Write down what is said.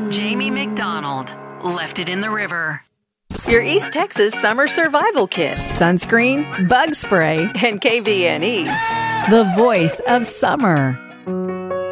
Jamie McDonald left it in the river. Your East Texas Summer Survival Kit. Sunscreen, bug spray, and KVNE. The voice of summer.